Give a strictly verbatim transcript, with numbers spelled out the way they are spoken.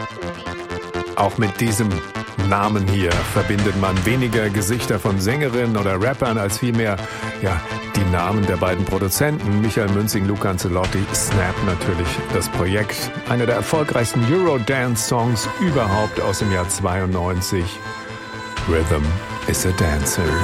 Auch mit diesem Namen hier verbindet man weniger Gesichter von Sängerinnen oder Rappern als vielmehr, ja, die Namen der beiden Produzenten, Michael Münzing, Luca Ancelotti. Snap natürlich das Projekt. Einer der erfolgreichsten Eurodance-Songs überhaupt aus dem Jahr zweiundneunzig. Rhythm is a Dancer.